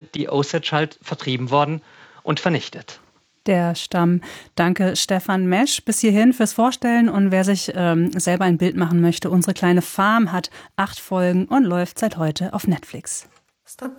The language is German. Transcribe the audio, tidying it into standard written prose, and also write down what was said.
die Osage halt vertrieben worden und vernichtet. Der Stamm. Danke, Stefan Mesch. Bis hierhin fürs Vorstellen. Und wer sich selber ein Bild machen möchte, unsere kleine Farm hat 8 Folgen und läuft seit heute auf Netflix. Stop.